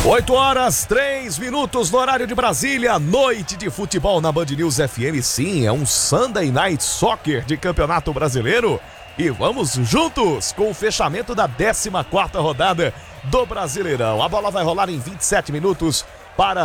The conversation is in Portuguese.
8h03 no horário de Brasília, noite de futebol na Band News FM. Sim, é um Sunday Night Soccer de Campeonato Brasileiro. E vamos juntos com o fechamento da 14ª rodada do Brasileirão. A bola vai rolar em 27 minutos para